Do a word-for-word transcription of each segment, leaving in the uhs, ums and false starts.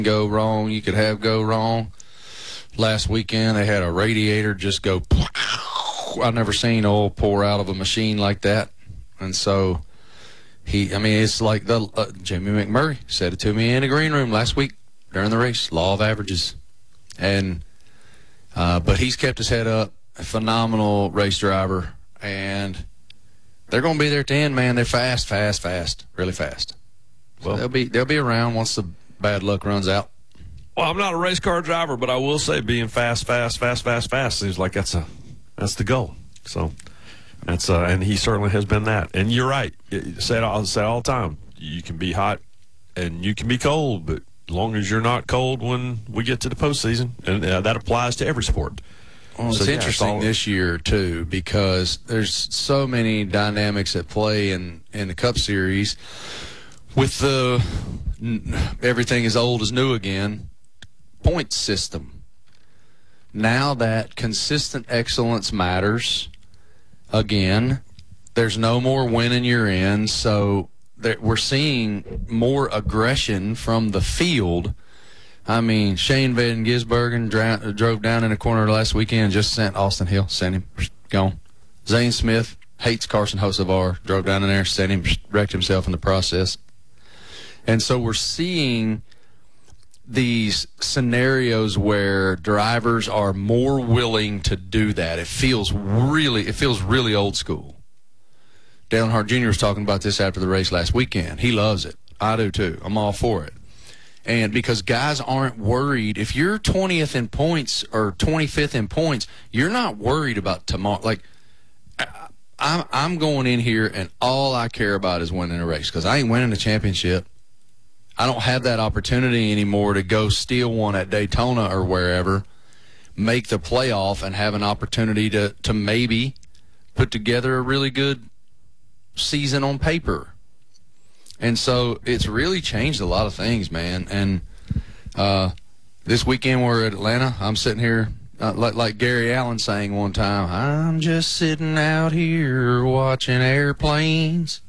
go wrong you could have go wrong. Last weekend, they had a radiator just go, I've never seen oil pour out of a machine like that. And so, he, I mean, it's like the uh, Jimmy McMurray said it to me in the green room last week during the race, law of averages. And, uh, but he's kept his head up, a phenomenal race driver. And they're going to be there at the end, man. They're fast, fast, fast, really fast. Well, so they'll be they'll be around once the bad luck runs out. Well, I'm not a race car driver, but I will say being fast, fast, fast, fast, fast seems like that's a that's the goal. So that's uh, and he certainly has been that. And you're right. It, say it all, say it all the time. You can be hot and you can be cold, but as long as you're not cold when we get to the postseason, and uh, that applies to every sport. Well, it's so, interesting yeah, it's all... this year, too, because there's so many dynamics at play in, in the Cup Series. With the everything is old as new again, point system. Now that consistent excellence matters again, there's no more winning you're in, so we're seeing more aggression from the field. I mean, Shane Van Gisbergen dra- drove down in the corner last weekend and just sent Austin Hill, sent him, gone. Zane Smith hates Carson Hocevar, drove down in there, sent him, wrecked himself in the process. And so we're seeing these scenarios where drivers are more willing to do that. It feels really, it feels really old school. Dale Earnhardt Junior was talking about this after the race last weekend. He loves it. I do too. I'm all for it. And because guys aren't worried, if you're twentieth in points or twenty-fifth in points, you're not worried about tomorrow. Like, I'm, I'm going in here and all I care about is winning a race because I ain't winning a championship. I don't have that opportunity anymore to go steal one at Daytona or wherever, make the playoff, and have an opportunity to, to maybe put together a really good season on paper. And so it's really changed a lot of things, man. And uh, this weekend we're at Atlanta. I'm sitting here, uh, like, like Gary Allen sang one time, I'm just sitting out here watching airplanes.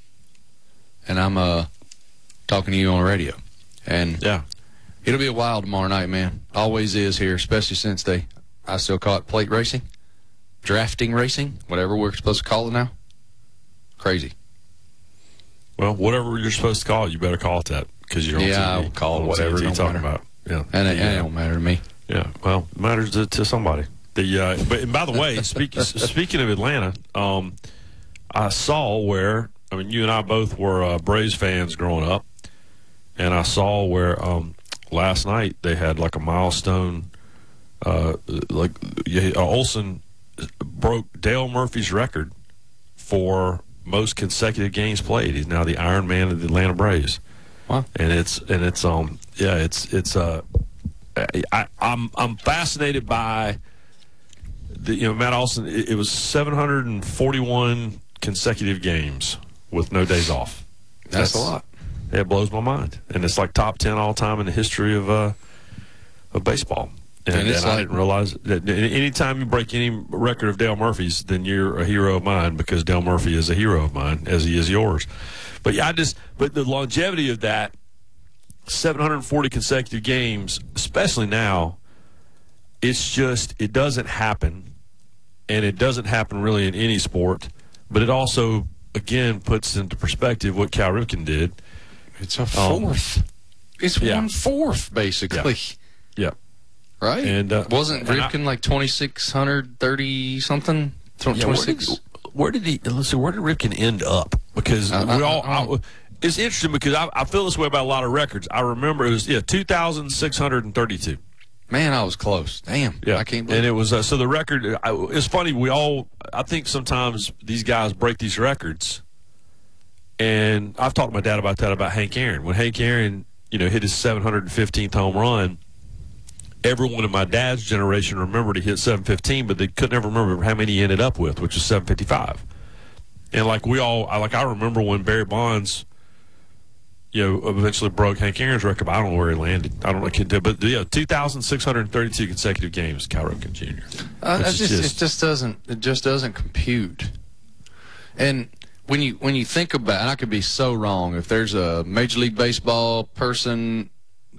And I'm uh, talking to you on the radio. And yeah, it'll be a while tomorrow night, man. Always is here, especially since they, I still call it plate racing, drafting racing, whatever we're supposed to call it now. Crazy. Well, whatever you're supposed to call it, you better call it that because you don't. Yeah, I'll call it whatever you're talking about. Yeah, and it, yeah. it don't matter to me. Yeah, well, it matters to, to somebody. The uh, but and by the way, speaking speaking of Atlanta, um, I saw where I mean you and I both were uh, Braves fans growing up, and I saw where um, last night they had like a milestone, uh, like uh, Olson broke Dale Murphy's record for most consecutive games played. He's now the Iron Man of the Atlanta Braves. Wow. And it's and it's um yeah it's it's uh I I'm I'm fascinated by the you know Matt Olson. It, it was seven hundred forty-one consecutive games with no days off. That's, That's a lot. It blows my mind, and it's like top ten all time in the history of uh of baseball. And, and, and like, I didn't realize that anytime you break any record of Dale Murphy's, then you're a hero of mine because Dale Murphy is a hero of mine, as he is yours. But yeah, I just but the longevity of that, seven hundred forty consecutive games, especially now, it's just it doesn't happen, and it doesn't happen really in any sport. But it also again puts into perspective what Cal Ripken did. It's a fourth. Um, it's yeah. one fourth basically. Yeah. yeah. Right? And uh, wasn't Ripken I, like twenty-six thirty something? twenty-six? Yeah, where, did, where did he let's see, where did Ripken end up? Because uh, we all I, I, it's interesting because I, I feel this way about a lot of records. I remember it was yeah, two thousand six hundred thirty-two. Man, I was close. Damn. Yeah. I can't believe And it was uh, so the record I, it's funny we all I think sometimes these guys break these records. And I've talked to my dad about that about Hank Aaron. When Hank Aaron, you know, hit his seven hundred fifteenth home run, everyone in my dad's generation remembered he hit seven fifteen, but they couldn't ever remember how many he ended up with, which was seven fifty-five. And like we all, I, like I remember when Barry Bonds, you know, eventually broke Hank Aaron's record. But I don't know where he landed. I don't know, but yeah, two thousand six hundred thirty-two consecutive games, Cal Ripken Junior Uh, just, just, it just doesn't, it just doesn't compute. And when you when you think about, and I could be so wrong, if there's a Major League Baseball person